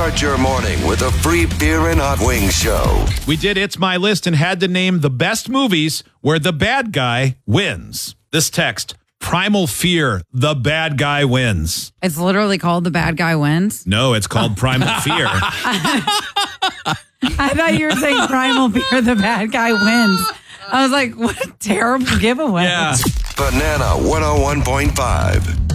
Start your morning with a free beer and hot wings show. We did It's My List and had to name the best movies where the bad guy wins. This text, Primal Fear, the bad guy wins. It's literally called The Bad Guy Wins? No, it's called Primal Fear. I thought you were saying Primal Fear, the bad guy wins. I was like, what a terrible giveaway. Yeah. Banana 101.5.